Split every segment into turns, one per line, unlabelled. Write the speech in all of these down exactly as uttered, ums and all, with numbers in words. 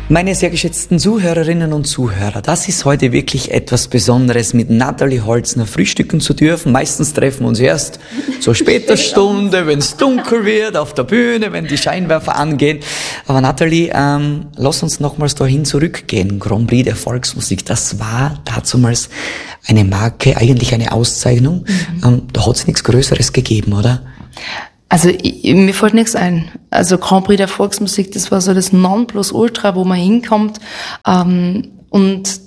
Meine sehr geschätzten Zuhörerinnen und Zuhörer, das ist heute wirklich etwas Besonderes, mit Natalie Holzner frühstücken zu dürfen. Meistens treffen wir uns erst zur später Stunde, wenn es dunkel wird, auf der Bühne, wenn die Scheinwerfer angehen. Aber Natalie, ähm, lass uns nochmals dahin zurückgehen. Grand Prix der Volksmusik, das war dazumals eine Marke, eigentlich eine Auszeichnung. Mhm. Ähm, da hat es nichts Größeres gegeben, oder?
Also ich, mir fällt nichts ein. Also Grand Prix der Volksmusik, das war so das Nonplusultra, wo man hinkommt. Ähm, und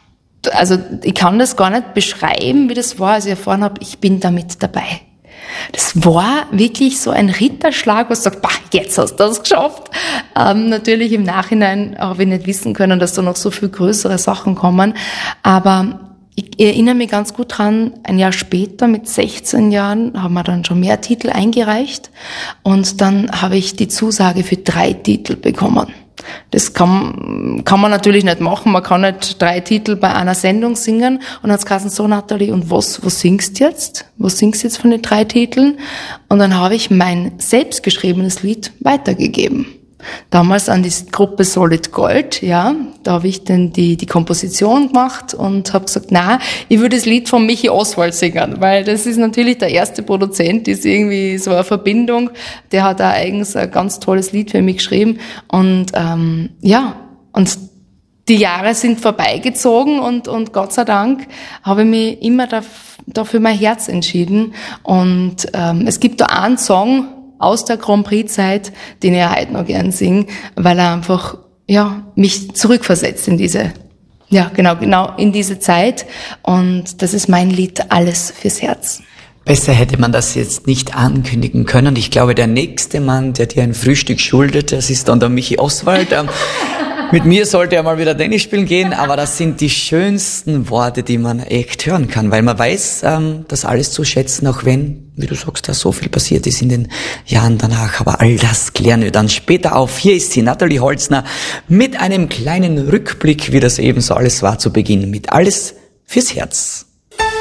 also ich kann das gar nicht beschreiben, wie das war, als ich erfahren habe, ich bin damit dabei. Das war wirklich so ein Ritterschlag, was sagt, bah, jetzt hast du das geschafft. Ähm, natürlich im Nachhinein habe ich nicht wissen können, dass da noch so viel größere Sachen kommen. Aber ich erinnere mich ganz gut dran, ein Jahr später, mit sechzehn Jahren, haben wir dann schon mehr Titel eingereicht. Und dann habe ich die Zusage für drei Titel bekommen. Das kann, kann man natürlich nicht machen. Man kann nicht drei Titel bei einer Sendung singen. Und dann hat es geheißen, so Natalie, und was, was singst du jetzt? Was singst du jetzt von den drei Titeln? Und dann habe ich mein selbstgeschriebenes Lied weitergegeben. Damals an die Gruppe Solid Gold, ja, da habe ich dann die die Komposition gemacht und habe gesagt, na, ich würde das Lied von Michi Oswald singen, weil das ist natürlich der erste Produzent, ist irgendwie so eine Verbindung, der hat da eigens ein ganz tolles Lied für mich geschrieben und ähm, ja, und die Jahre sind vorbeigezogen und und Gott sei Dank habe ich mich immer da, da für mein Herz entschieden und ähm, es gibt da einen Song aus der Grand Prix-Zeit, den ich heute noch gern singe, weil er einfach, ja, mich zurückversetzt in diese, ja, genau, genau, in diese Zeit. Und das ist mein Lied, Alles fürs Herz.
Besser hätte man das jetzt nicht ankündigen können. Ich glaube, der nächste Mann, der dir ein Frühstück schuldet, das ist dann der Michi Oswald. Mit mir sollte er mal wieder Tennis spielen gehen, aber das sind die schönsten Worte, die man echt hören kann, weil man weiß, ähm, das alles zu schätzen, auch wenn, wie du sagst, da so viel passiert ist in den Jahren danach. Aber all das klären wir dann später auf. Hier ist die Natalie Holzner mit einem kleinen Rückblick, wie das eben so alles war zu Beginn, mit Alles fürs Herz.